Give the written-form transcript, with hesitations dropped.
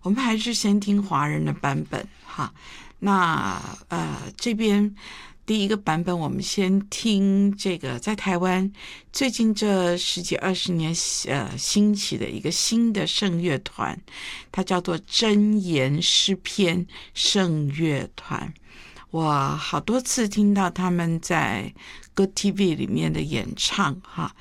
我们还是先听华人的版本哈。那这边第一个版本，我们先听这个在台湾最近这10几20年兴起的一个新的圣乐团，它叫做真言诗篇圣乐团。我好多次听到他们在歌 TV 里面的演唱哈，